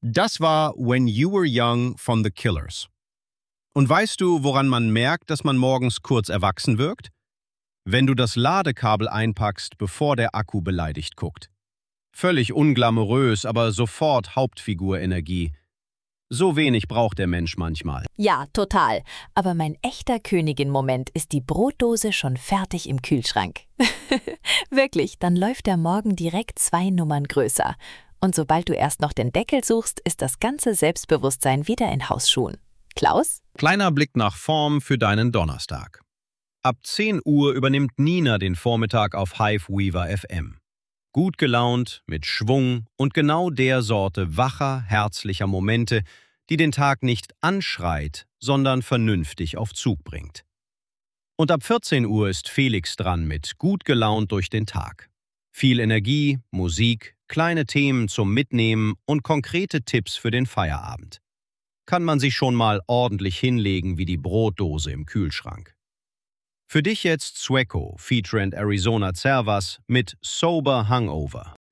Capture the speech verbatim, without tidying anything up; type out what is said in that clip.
Das war When You Were Young von The Killers. Und weißt du, woran man merkt, dass man morgens kurz erwachsen wirkt? Wenn du das Ladekabel einpackst, bevor der Akku beleidigt guckt. Völlig unglamourös, aber sofort Hauptfigurenergie. So wenig braucht der Mensch manchmal. Ja, total. Aber mein echter Königin-Moment ist die Brotdose schon fertig im Kühlschrank. Wirklich, dann läuft der Morgen direkt zwei Nummern größer. Und sobald du erst noch den Deckel suchst, ist das ganze Selbstbewusstsein wieder in Hausschuhen. Klaus? Kleiner Blick nach Form für deinen Donnerstag. Ab zehn Uhr übernimmt Nina den Vormittag auf Hive Weaver F M. Gut gelaunt, mit Schwung und genau der Sorte wacher, herzlicher Momente, die den Tag nicht anschreit, sondern vernünftig auf Zug bringt. Und ab vierzehn Uhr ist Felix dran mit gut gelaunt durch den Tag. Viel Energie, Musik, kleine Themen zum Mitnehmen und konkrete Tipps für den Feierabend. Kann man sich schon mal ordentlich hinlegen wie die Brotdose im Kühlschrank. Für dich jetzt Sueco featuring Arizona Zervas mit Sober Hangover.